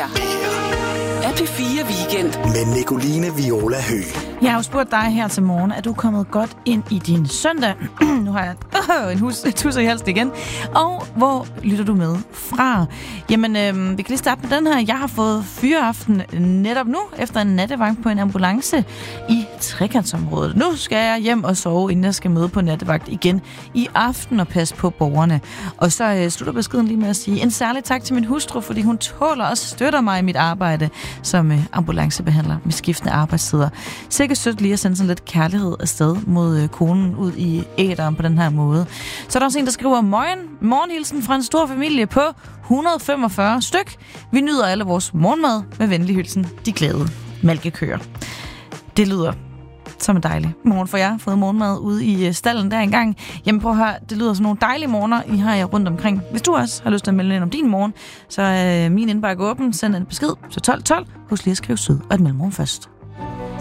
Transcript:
Er P4 Weekend med Nicoline Viola Høgh. Jeg har jo spurgt dig her til morgen, er du kommet godt ind i din søndag? Nu har jeg en tusser i halsen igen. Og hvor lytter du med fra? Jamen, vi kan lige starte med den her. Jeg har fået fyreaften netop nu, efter en nattevagt på en ambulance i trekantsområdet. Nu skal jeg hjem og sove, inden jeg skal møde på nattevagt igen i aften og passe på borgerne. Og så slutter beskeden lige med at sige en særlig tak til min hustru, fordi hun tåler og støtter mig i mit arbejde som ambulancebehandler med skiftende arbejdstider. Sikkert sødt lige at sende sådan lidt kærlighed afsted mod konen ud i æteren på den her måde. Så er der også en, der skriver morgenhilsen fra en stor familie på 145 styk. Vi nyder alle vores morgenmad med venlig hilsen. De glade malkekøer. Det lyder som en dejlig morgen for jer. Jeg har fået morgenmad ude i stallen der engang. Jamen prøv at høre, det lyder som nogle dejlige morgener, I har jer rundt omkring. Hvis du også har lyst til at melde ind om din morgen, så er min indbakke åben. Send en besked til 1212. Husk lige at skrive sød og et mellemrum først.